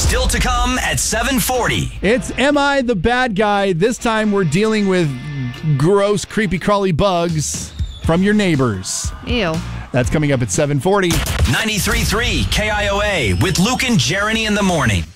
Still to come at 7:40. It's Am I the Bad Guy? This time we're dealing with gross, creepy, crawly bugs from your neighbors. Ew. That's coming up at 7:40. 93.3 KIOA with Luke and Jeremy in the morning.